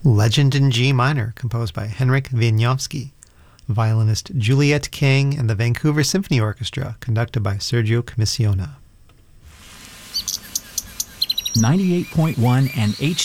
Legend in G minor, composed by Henryk Wieniawski. Violinist Juliette King and the Vancouver Symphony Orchestra, conducted by Sergio Commissiona. 98.1 and